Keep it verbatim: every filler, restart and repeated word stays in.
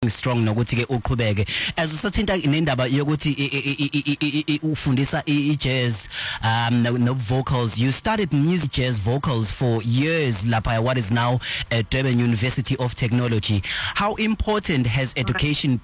strong nokuthi ke uqhubeke as usathinta nendaba yokuthi ufundisa i-jazz um no vocals. You studied music jazz vocals for years lapha what is now at Durban University of Technology. How important has education